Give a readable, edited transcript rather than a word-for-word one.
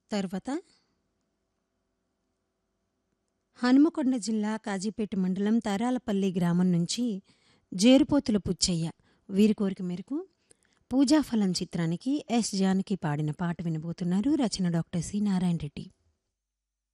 తర్వాత హనుమకొండ జిల్లా కాజీపేట మండలం తరాలపల్లి గ్రామం నుంచి జేరుపోతుల పుచ్చయ్య వీరి కోరిక మేరకు పూజాఫలం చిత్రానికి ఎస్ జానకి పాడిన పాట వినబోతున్నారు. రచన డాక్టర్ సి నారాయణ రెడ్డి.